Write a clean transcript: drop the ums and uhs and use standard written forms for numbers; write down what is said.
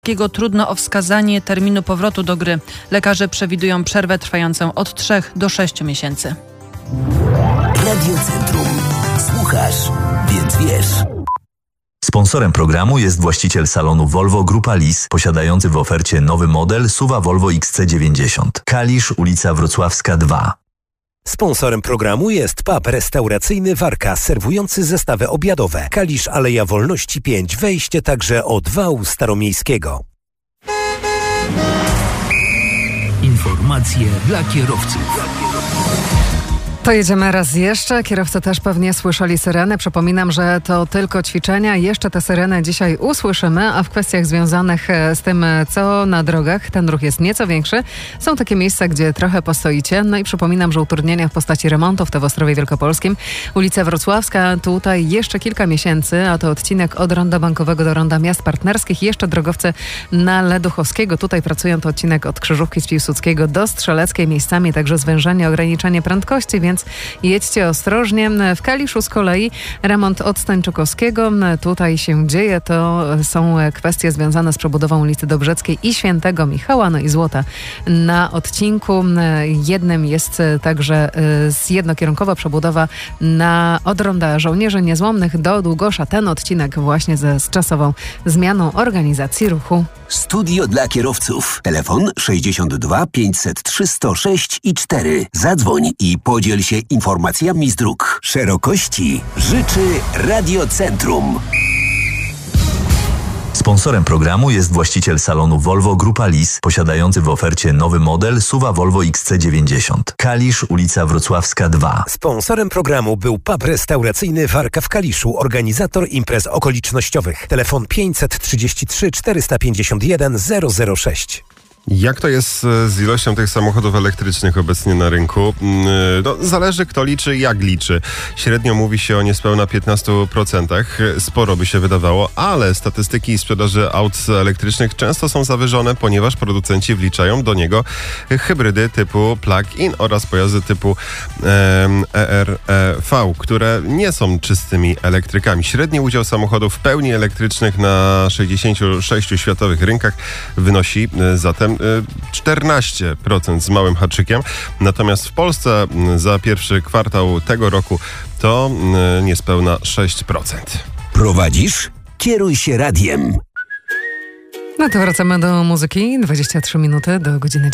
Trudno o wskazanie terminu powrotu do gry. Lekarze przewidują przerwę trwającą od 3 do 6 miesięcy. Radio Centrum. Słuchasz, więc wiesz. Sponsorem programu jest właściciel salonu Volvo Grupa Lis, posiadający w ofercie nowy model SUV Volvo XC90. Kalisz, ulica Wrocławska 2. Sponsorem programu jest pub restauracyjny Warka, serwujący zestawy obiadowe. Kalisz, Aleja Wolności 5, wejście także od wału staromiejskiego. Informacje dla kierowców. To jedziemy raz jeszcze. Kierowcy też pewnie słyszeli syreny. Przypominam, że to tylko ćwiczenia. Jeszcze te syreny dzisiaj usłyszymy, a w kwestiach związanych z tym, co na drogach, ten ruch jest nieco większy. Są takie miejsca, gdzie trochę postoicie. No i przypominam, że utrudnienia w postaci remontów to w Ostrowie Wielkopolskim. Ulica Wrocławska, tutaj jeszcze kilka miesięcy, a to odcinek od Ronda Bankowego do Ronda Miast Partnerskich. Jeszcze drogowcy na Leduchowskiego. Tutaj pracują to odcinek od Krzyżówki z Piłsudskiego do Strzeleckiej. Miejscami także zwężenie, ograniczenie prędkości, więc jedźcie ostrożnie. W Kaliszu z kolei remont od Stańczukowskiego. Tutaj się dzieje. To są kwestie związane z przebudową ulicy Dobrzeckiej i Świętego Michała, no i Złota na odcinku. Jednym jest także jednokierunkowa przebudowa od Ronda Żołnierzy Niezłomnych do Długosza. Ten odcinek właśnie z czasową zmianą organizacji ruchu. Studio dla kierowców. Telefon 62 503 106 i 4. Zadzwoń i podziel się informacjami z dróg. Szerokości życzy Radio Centrum. Sponsorem programu jest właściciel salonu Volvo Grupa Lis, posiadający w ofercie nowy model SUV Volvo XC90. Kalisz, ulica Wrocławska 2. Sponsorem programu był pub restauracyjny Warka w Kaliszu, organizator imprez okolicznościowych. Telefon 533 451 006. Jak to jest z ilością tych samochodów elektrycznych obecnie na rynku? No, zależy kto liczy, jak liczy. Średnio mówi się o niespełna 15%. Sporo by się wydawało, ale statystyki sprzedaży aut elektrycznych często są zawyżone, ponieważ producenci wliczają do niego hybrydy typu plug-in oraz pojazdy typu ERV, które nie są czystymi elektrykami. Średni udział samochodów w pełni elektrycznych na 66 światowych rynkach wynosi zatem 14% z małym haczykiem. Natomiast w Polsce za pierwszy kwartał tego roku to niespełna 6%. Prowadzisz? Kieruj się radiem. No to wracamy do muzyki. 23 minuty do godziny